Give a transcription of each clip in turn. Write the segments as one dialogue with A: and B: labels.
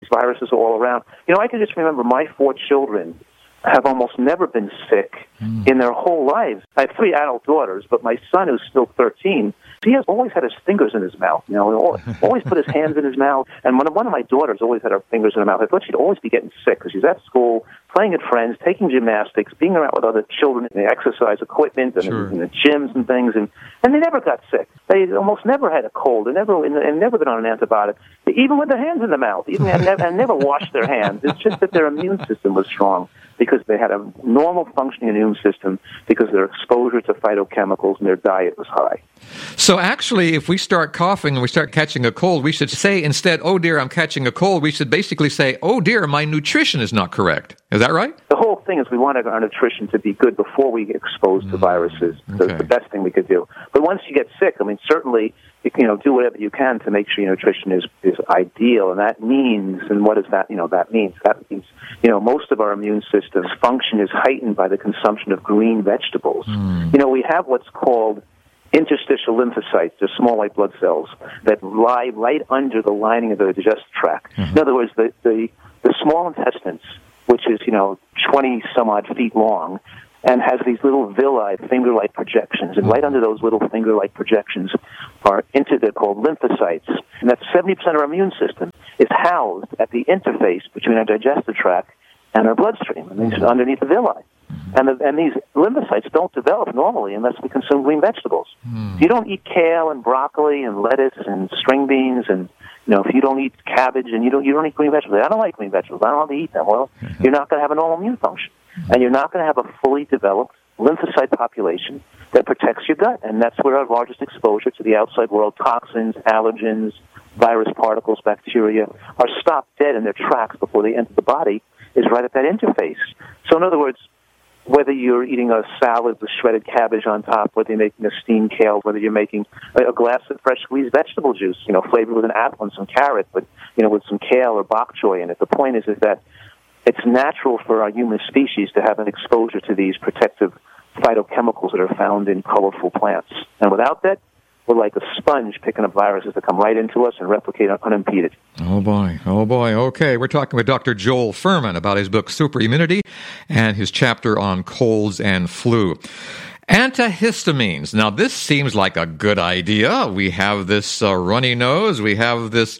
A: viruses are all around. I can just remember my 4 children have almost never been sick in their whole lives. I have 3 adult daughters, but my son, who's still 13, he has always had his fingers in his mouth. Always put his hands in his mouth. And one of my daughters always had her fingers in her mouth. I thought she'd always be getting sick because she's at school, playing with friends, taking gymnastics, being around with other children in the exercise equipment and in the gyms and things, and they never got sick. They almost never had a cold. They never been on an antibiotic, even with their hands in the mouth, and never washed their hands. It's just that their immune system was strong because they had a normal functioning immune system because their exposure to phytochemicals and their diet was high.
B: So actually, if we start coughing and we start catching a cold, we should say instead, oh dear, I'm catching a cold, we should basically say, oh dear, my nutrition is not correct. Is that right?
A: The whole thing is we want our nutrition to be good before we get exposed to viruses.
B: Okay.
A: That's the best thing we could do. But once you get sick, certainly, do whatever you can to make sure your nutrition is ideal. And that means, and what does that mean? That means, most of our immune system's function is heightened by the consumption of green vegetables. We have what's called interstitial lymphocytes. They're small white blood cells that lie right under the lining of the digestive tract. In other words, the small intestines, which is, 20 some odd feet long, and has these little villi, finger-like projections. And right under those little finger-like projections they're called lymphocytes. And that's 70% of our immune system is housed at the interface between our digestive tract and our bloodstream, and these underneath the villi. And these lymphocytes don't develop normally unless we consume green vegetables. If you don't eat kale and broccoli and lettuce and string beans, and if you don't eat cabbage and you don't eat green vegetables, I don't like green vegetables, I don't want to eat them. Well, you're not going to have a normal immune function, and you're not going to have a fully developed lymphocyte population that protects your gut. And that's where our largest exposure to the outside world, toxins, allergens, virus particles, bacteria, are stopped dead in their tracks before they enter the body, is right at that interface. So in other words, whether you're eating a salad with shredded cabbage on top, whether you're making a steamed kale, whether you're making a glass of fresh squeezed vegetable juice, flavored with an apple and some carrot, but, with some kale or bok choy in it. The point is that it's natural for our human species to have an exposure to these protective phytochemicals that are found in colorful plants. And without that, we're like a sponge picking up viruses that come right into us and replicate unimpeded.
B: Oh, boy. Okay, we're talking with Dr. Joel Fuhrman about his book, Super Immunity, and his chapter on colds and flu. Antihistamines. Now, this seems like a good idea. We have this runny nose. We have this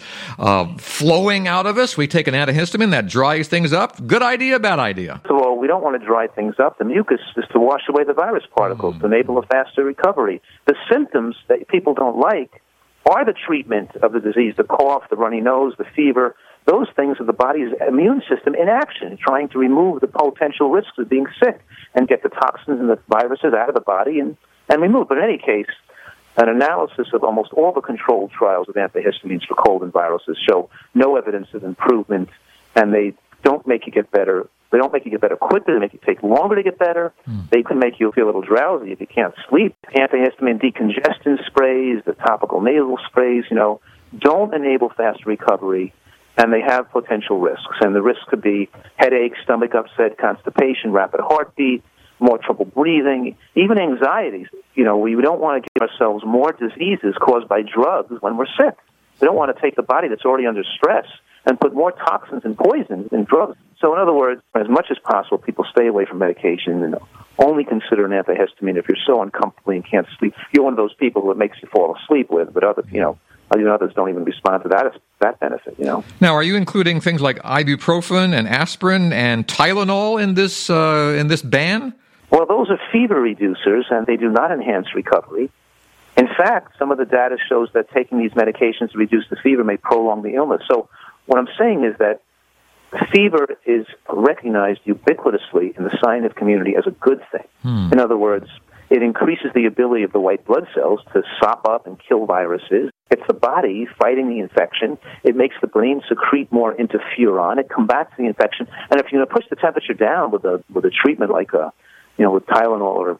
B: flowing out of us. We take an antihistamine that dries things up. Good idea, bad idea?
A: Well, we don't want to dry things up. The mucus is to wash away the virus particles, to enable a faster recovery. The symptoms that people don't like are the treatment of the disease, the cough, the runny nose, the fever. Those things are the body's immune system in action, trying to remove the potential risks of being sick and get the toxins and the viruses out of the body and remove. But in any case, an analysis of almost all the controlled trials of antihistamines for cold and viruses show no evidence of improvement, and they don't make you get better. They don't make you get better quickly. They make you take longer to get better. They can make you feel a little drowsy if you can't sleep. Antihistamine decongestant sprays, the topical nasal sprays, don't enable fast recovery, and they have potential risks. And the risks could be headache, stomach upset, constipation, rapid heartbeat, more trouble breathing, even anxieties. We don't want to give ourselves more diseases caused by drugs when we're sick. We don't want to take the body that's already under stress and put more toxins and poisons in drugs. So in other words, as much as possible, people stay away from medication and only consider an antihistamine if you're so uncomfortable and can't sleep. You're one of those people who it makes you fall asleep with, but others, others don't even respond to that benefit,
B: Now, are you including things like ibuprofen and aspirin and Tylenol in this ban?
A: Well, those are fever reducers, and they do not enhance recovery. In fact, some of the data shows that taking these medications to reduce the fever may prolong the illness. So what I'm saying is that fever is recognized ubiquitously in the scientific community as a good thing. In other words, it increases the ability of the white blood cells to sop up and kill viruses. It's the body fighting the infection. It makes the brain secrete more interferon. It combats the infection. And if you push the temperature down with a treatment like with Tylenol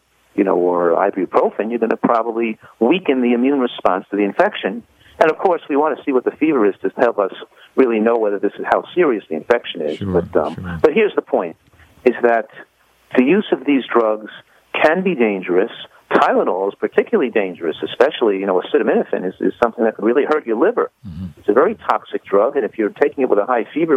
A: or ibuprofen, you're going to probably weaken the immune response to the infection. And of course, we want to see what the fever is to help us really know whether this is how serious the infection is.
B: Sure.
A: But here's the point: is that the use of these drugs can be dangerous. Tylenol is particularly dangerous, especially, acetaminophen is something that could really hurt your liver. It's a very toxic drug, and if you're taking it with a high fever,